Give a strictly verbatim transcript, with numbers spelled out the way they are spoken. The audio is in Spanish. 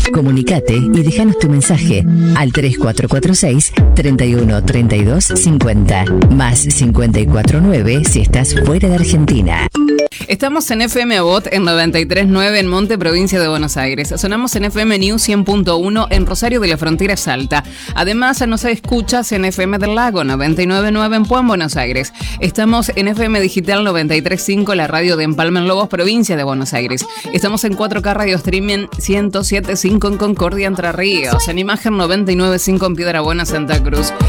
Comunicate y déjanos tu mensaje al tres cuatro cuatro seis, treinta y uno, treinta y dos, cincuenta, más cincuenta y cuatro nueve si estás fuera de Argentina. Estamos en F M Bot en noventa y tres punto nueve en Monte, provincia de Buenos Aires. Sonamos en F M News cien punto uno en Rosario de la Frontera Salta. Además, nos escuchas en F M del Lago noventa y nueve punto nueve en Puan, Buenos Aires. Estamos en F M Digital noventa y tres punto cinco, la radio de Empalme en Lobos, provincia de Buenos Aires. Estamos en cuatro K Radio Streaming ciento siete punto cinco en Concordia, Entre Ríos. En Imagen noventa y nueve punto cinco en Piedra Buena, Santa Cruz.